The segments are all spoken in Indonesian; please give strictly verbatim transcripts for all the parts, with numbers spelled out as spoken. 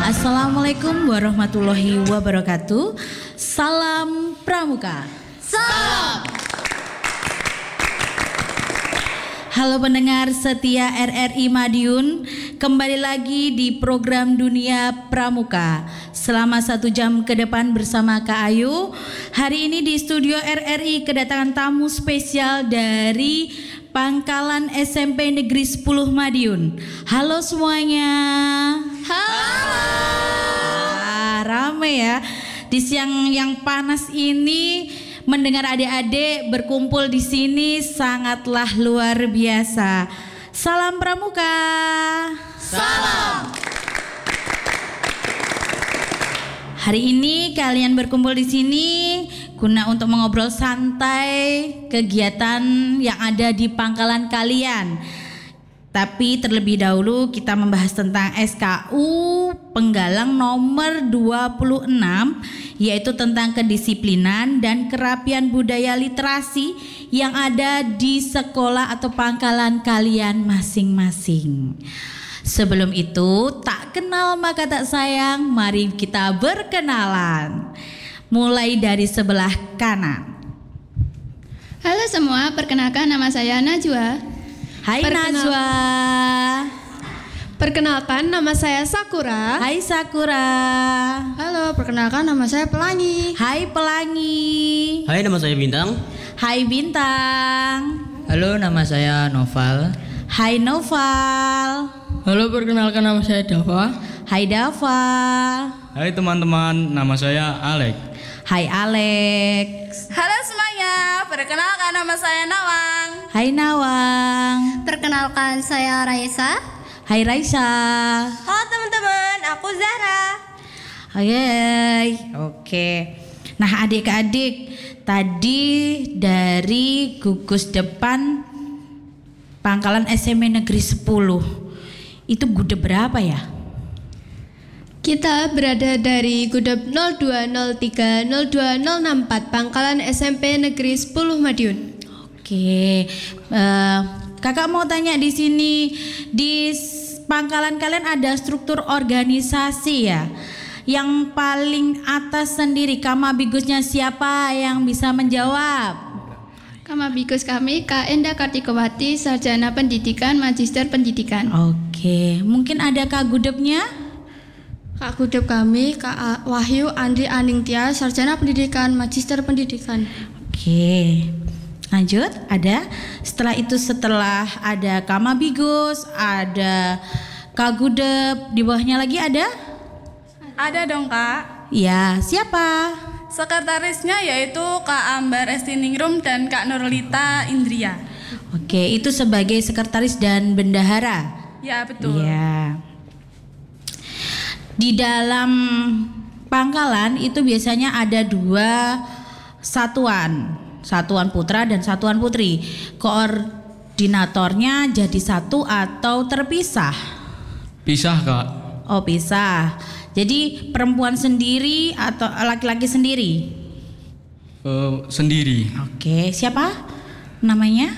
Assalamualaikum warahmatullahi wabarakatuh. Salam Pramuka. Salam. Halo pendengar setia R R I Madiun, kembali lagi di program Dunia Pramuka. Selama satu jam ke depan bersama Kak Ayu. Hari ini di studio R R I kedatangan tamu spesial dari Pangkalan S M P Negeri sepuluh Madiun. Halo semuanya. Halo. Ah, rame ya. Di siang yang panas ini mendengar adik-adik berkumpul di sini sangatlah luar biasa. Salam Pramuka. Salam. Hari ini kalian berkumpul di sini guna untuk mengobrol santai kegiatan yang ada di pangkalan kalian. Tapi terlebih dahulu kita membahas tentang S K U Penggalang nomor dua puluh enam, yaitu tentang kedisiplinan dan kerapian budaya literasi yang ada di sekolah atau pangkalan kalian masing-masing. Sebelum itu, tak kenal maka tak sayang, mari kita berkenalan. Mulai dari sebelah kanan. Halo semua, perkenalkan nama saya Najwa. Hai Perkenal- Najwa. Perkenalkan nama saya Sakura. Hai Sakura. Halo, perkenalkan nama saya Pelangi. Hai Pelangi. Hai, nama saya Bintang. Hai Bintang. Halo, nama saya Noval. Hai Noval. Halo, perkenalkan nama saya Dava. Hai Dava. Hai teman-teman, nama saya Alek. Hai Alex. Halo semuanya, perkenalkan nama saya Nawang. Hai Nawang. Perkenalkan saya Raisa. Hai Raisa. Halo teman-teman, aku Zahra. Hai, hai. Oke. Nah adik-adik, tadi dari gugus depan Pangkalan S M P Negeri sepuluh, itu gudeg berapa ya? Kita berada dari Gudep nol dua nol tiga nol dua nol enam empat Pangkalan S M P Negeri sepuluh Madiun. Oke, eh, kakak mau tanya di sini, di s- pangkalan kalian ada struktur organisasi ya? Yang paling atas sendiri, kamabigusnya siapa yang bisa menjawab? Kamabikus kami Kak Enda Kartikowati, Sarjana Pendidikan, Magister Pendidikan. Oke, mungkin ada kak gudepnya? Kak Gudep kami Kak A- Wahyu Andri Aningtia, Sarjana Pendidikan, Magister Pendidikan. Oke, lanjut. Ada. Setelah itu, setelah ada kamabigus, ada kak gudep, di bawahnya lagi ada? Ada dong kak. Ya, siapa? Sekretarisnya yaitu Kak Ambar Estiningrum dan Kak Nurlita Indria. Oke, itu sebagai sekretaris dan bendahara. Ya betul. Iya. Di dalam pangkalan itu biasanya ada dua satuan, satuan putra dan satuan putri. Koordinatornya jadi satu atau terpisah? Pisah kak. Oh, pisah. Jadi perempuan sendiri atau laki-laki sendiri? Eh, sendiri. Oke, siapa namanya?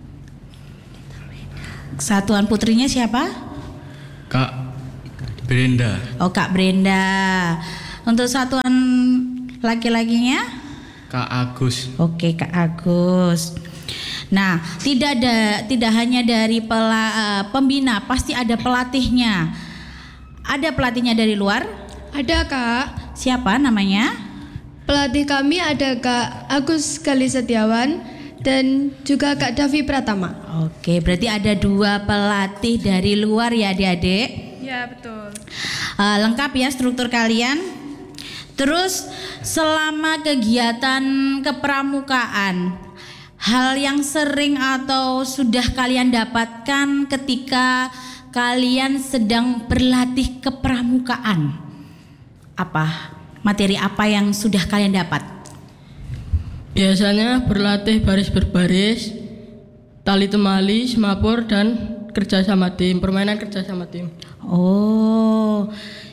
Satuan putrinya siapa? Kak Brenda. Oh, Kak Brenda. Untuk satuan laki-lakinya? Kak Agus. Oke, Kak Agus. Nah, tidak ada, tidak hanya dari pela, eh, pembina, pasti ada pelatihnya. Ada pelatihnya dari luar? Ada Kak. Siapa namanya? Pelatih kami ada Kak Agus Gali Setiawan dan juga Kak Davi Pratama. Oke, berarti ada dua pelatih dari luar ya adik-adik. Ya betul. Uh, lengkap ya struktur kalian. Terus selama kegiatan kepramukaan, hal yang sering atau sudah kalian dapatkan ketika kalian sedang berlatih kepramukaan, apa? Materi apa yang sudah kalian dapat? Biasanya berlatih baris berbaris, tali temali, semapur, dan kerja sama tim, permainan kerja sama tim. Oh.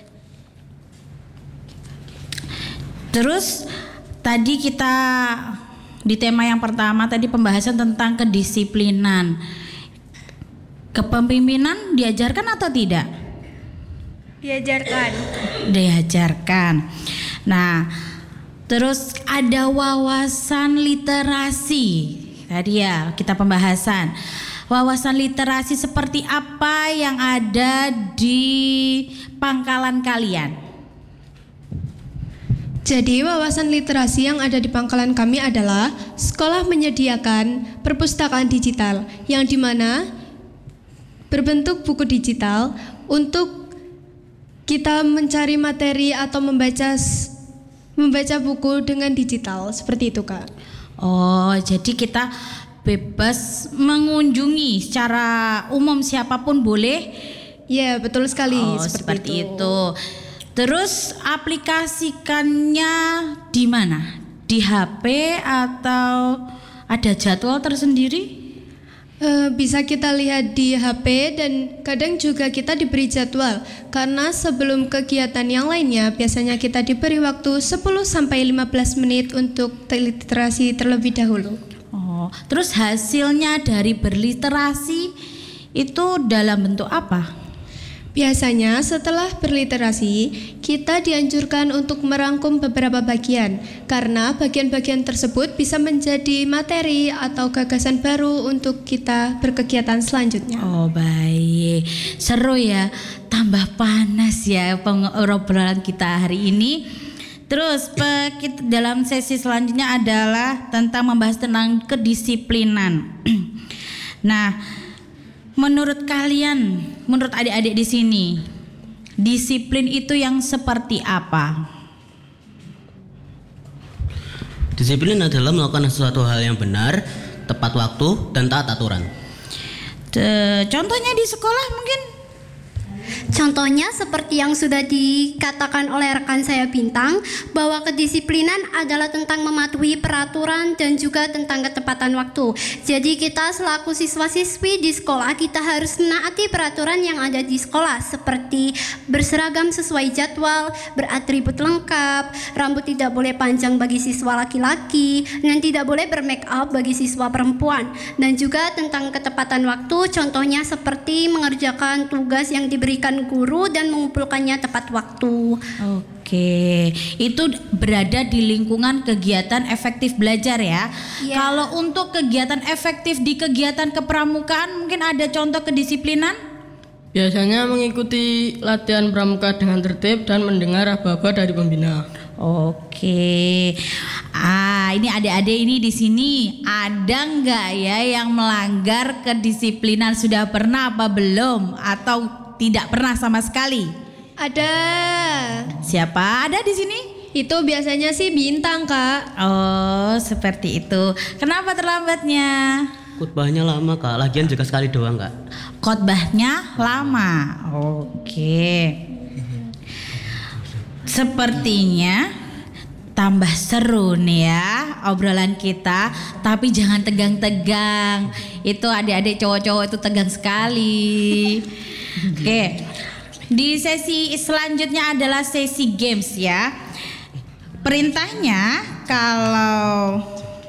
Terus tadi kita di tema yang pertama tadi pembahasan tentang kedisiplinan. Kepemimpinan diajarkan atau tidak? Diajarkan. diajarkan. Nah, terus ada wawasan literasi. Tadi ya kita pembahasan. Wawasan literasi seperti apa yang ada di pangkalan kalian? Jadi wawasan literasi yang ada di pangkalan kami adalah sekolah menyediakan perpustakaan digital yang dimana berbentuk buku digital untuk kita mencari materi atau membaca membaca buku dengan digital seperti itu, Kak. Oh, jadi kita bebas mengunjungi secara umum, siapapun boleh. Ya, betul sekali. Oh, seperti, seperti itu. itu. Terus aplikasikannya di mana? Di H P atau ada jadwal tersendiri? Eh, bisa kita lihat di H P dan kadang juga kita diberi jadwal karena sebelum kegiatan yang lainnya biasanya kita diberi waktu sepuluh sampai lima belas menit untuk literasi terlebih dahulu. Oh, terus hasilnya dari berliterasi itu dalam bentuk apa? Biasanya setelah berliterasi, kita dianjurkan untuk merangkum beberapa bagian karena bagian-bagian tersebut bisa menjadi materi atau gagasan baru untuk kita berkegiatan selanjutnya. Oh, baik. Seru ya, tambah panas ya pengobrolan kita hari ini. Terus pe, kita, dalam sesi selanjutnya adalah tentang membahas tentang kedisiplinan. Nah, menurut kalian, menurut adik-adik di sini, disiplin itu yang seperti apa? Disiplin adalah melakukan sesuatu hal yang benar, tepat waktu, dan taat aturan. De, contohnya di sekolah mungkin? Contohnya seperti yang sudah dikatakan oleh rekan saya Bintang, bahwa kedisiplinan adalah tentang mematuhi peraturan dan juga tentang ketepatan waktu. Jadi kita selaku siswa-siswi di sekolah, kita harus menaati peraturan yang ada di sekolah, seperti berseragam sesuai jadwal, beratribut lengkap, rambut tidak boleh panjang bagi siswa laki-laki, dan tidak boleh bermake up bagi siswa perempuan. Dan juga tentang ketepatan waktu, contohnya seperti mengerjakan tugas yang diberikan guru dan mengumpulkannya tepat waktu. Oke, itu berada di lingkungan kegiatan efektif belajar ya. Iya. Kalau untuk kegiatan efektif di kegiatan kepramukaan mungkin ada contoh kedisiplinan? Biasanya mengikuti latihan pramuka dengan tertib dan mendengar aba-aba dari pembina. Oke, ah ini adik-adik ini di sini ada nggak ya yang melanggar kedisiplinan? Sudah pernah apa belum? Atau tidak pernah sama sekali? Ada. Siapa ada di sini? Itu biasanya sih Bintang, Kak. Oh, seperti itu. Kenapa terlambatnya? Khutbahnya lama, Kak. Lagian juga sekali doang, Kak. Khotbahnya lama. Oke. Sepertinya tambah seru nih ya obrolan kita, tapi jangan tegang-tegang. Itu adik-adik cowok-cowok itu tegang sekali. Oke. Di sesi selanjutnya adalah sesi games ya. Perintahnya kalau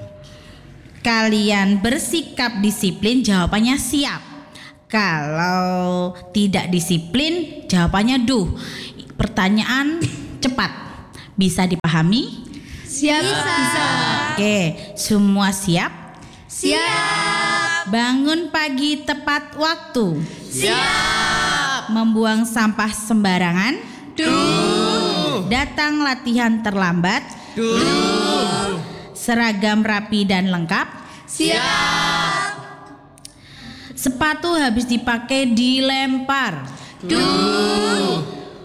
kalian bersikap disiplin, jawabannya siap. Kalau tidak disiplin, jawabannya duh. Pertanyaan cepat. Bisa dipahami? Siap. Bisa. Oke, semua siap? Siap. Bangun pagi tepat waktu? Siap. Membuang sampah sembarangan? Duh. Datang latihan terlambat? Duh. Seragam rapi dan lengkap? Siap. Sepatu habis dipakai dilempar? Duh.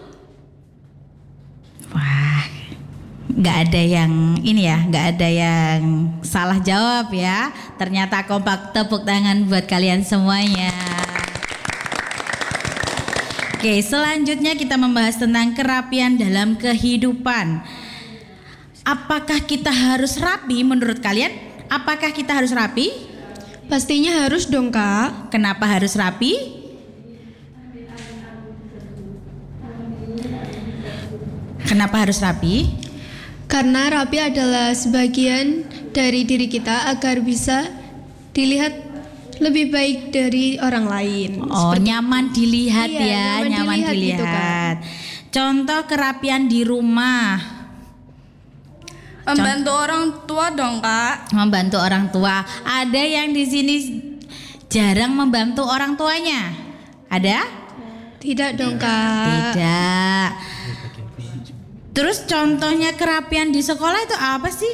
Wah, nggak ada yang ini ya, nggak ada yang salah jawab ya. Ternyata kompak, tepuk tangan buat kalian semuanya. Oke, selanjutnya kita membahas tentang kerapian dalam kehidupan. Apakah kita harus rapi menurut kalian? Apakah kita harus rapi? Pastinya harus dong, Kak. Kenapa harus rapi? Kenapa harus rapi? Karena rapi adalah sebagian dari diri kita agar bisa dilihat lebih baik dari orang lain. Oh, Seperti nyaman dilihat Iya, ya, nyaman nyaman dilihat dilihat. gitu, Kak. contoh kerapian di rumah. Membantu orang tua dong, Kak. Membantu orang tua. Ada yang di sini jarang membantu orang tuanya? Ada? Tidak dong Kak. Tidak. Terus contohnya kerapian di sekolah itu apa sih?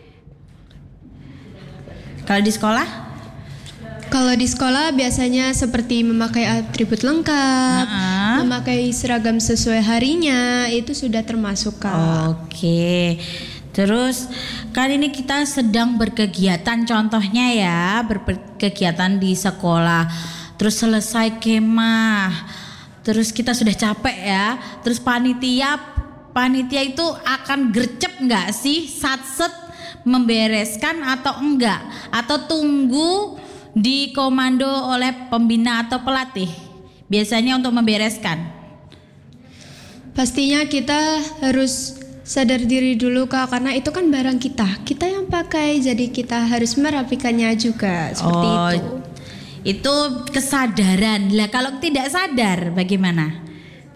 Kalau di sekolah? Kalau di sekolah biasanya seperti memakai atribut lengkap, Nah. memakai seragam sesuai harinya, itu sudah termasuk Kak. Oke. Terus kali ini kita sedang berkegiatan, contohnya ya berkegiatan di sekolah. Terus selesai kemah, terus kita sudah capek ya. Terus panitia panitia itu akan gercep nggak sih, satset membereskan atau enggak? Atau tunggu dikomando oleh pembina atau pelatih? Biasanya untuk membereskan. Pastinya kita harus sadar diri dulu Kak, karena itu kan barang kita, kita yang pakai, jadi kita harus merapikannya juga seperti Oh, itu. Itu kesadaran. Lah kalau tidak sadar bagaimana?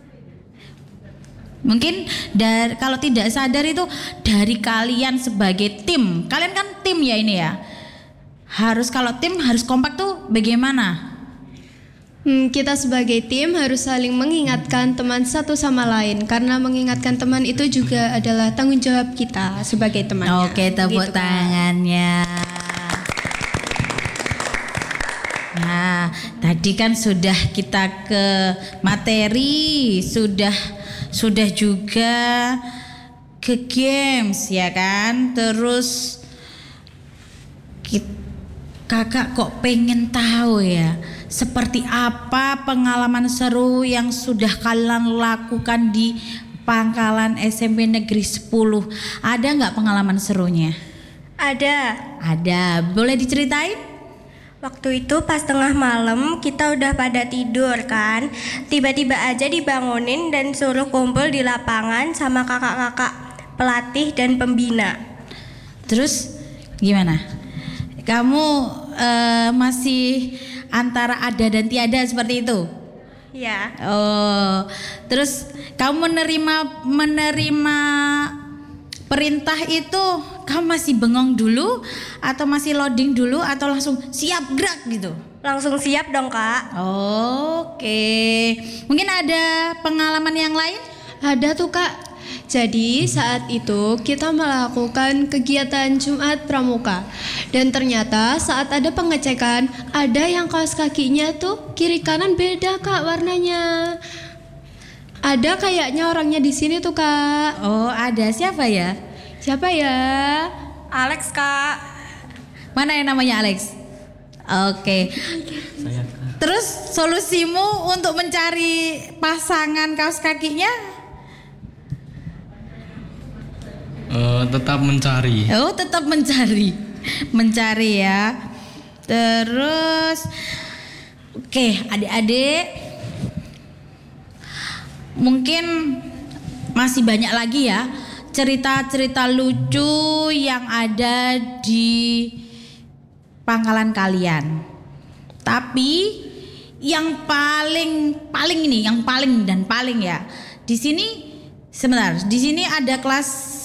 Mungkin dari, kalau tidak sadar itu dari kalian sebagai tim. Kalian kan tim ya ini ya. Harus kalau tim harus kompak tuh bagaimana? Hmm, kita sebagai tim harus saling mengingatkan teman satu sama lain, karena mengingatkan teman itu juga adalah tanggung jawab kita sebagai temannya. Oke, tepuk Gitu, Kak. tangannya. Nah, tadi kan sudah kita ke materi, sudah sudah juga ke games ya kan. Terus kita, kakak kok pengen tahu ya, seperti apa pengalaman seru yang sudah kalian lakukan di Pangkalan S M P Negeri sepuluh. Ada nggak pengalaman serunya? Ada. Ada, boleh diceritain? Waktu itu pas tengah malam kita udah pada tidur kan. Tiba-tiba aja dibangunin dan suruh kumpul di lapangan sama kakak-kakak pelatih dan pembina. Terus gimana? Kamu eh, masih antara ada dan tiada seperti itu? Ya. Oh, terus kamu menerima menerima perintah itu, kamu masih bengong dulu atau masih loading dulu atau langsung siap gerak gitu? Langsung siap dong Kak. Oke. Mungkin ada pengalaman yang lain? Ada tuh Kak. Jadi saat itu kita melakukan kegiatan Jumat Pramuka, dan ternyata saat ada pengecekan ada yang kaos kakinya tuh kiri kanan beda Kak warnanya. Ada kayaknya orangnya di sini tuh Kak. Oh, ada. Siapa ya? Siapa ya? Alex Kak. Mana yang namanya Alex? Oke. Terus solusimu untuk mencari pasangan kaos kakinya? Eh, tetap mencari. Oh, tetap mencari. Mencari ya. Terus oke, adik-adik, mungkin masih banyak lagi ya cerita-cerita lucu yang ada di pangkalan kalian. Tapi yang paling paling ini, yang paling dan paling ya. Di sini sebentar, di sini ada kelas